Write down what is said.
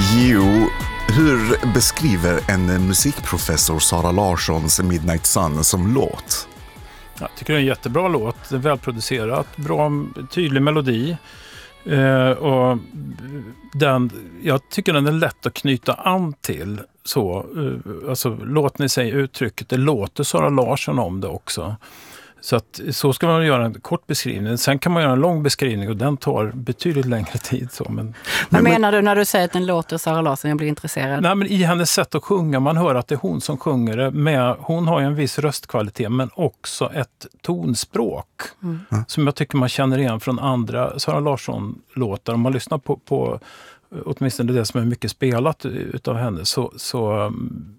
Jo, hur beskriver en musikprofessor Sara Larssons Midnight Sun som låt? Jag tycker det är en jättebra låt, välproducerat, bra, tydlig melodi. Och jag tycker den är lätt att knyta an till. Alltså, låt ni säga uttrycket, det låter Sara Larsson om det också. Så ska man göra en kort beskrivning. Sen kan man göra en lång beskrivning och den tar betydligt längre tid. Vad menar du när du säger att den låter Sara Larsson? Jag blir intresserad. Nej, men i hennes sätt att sjunga, man hör att det är hon som sjunger det. Hon har ju en viss röstkvalitet men också ett tonspråk som jag tycker man känner igen från andra Sara Larsson-låtar. Om man lyssnar på åtminstone det som är mycket spelat utav henne så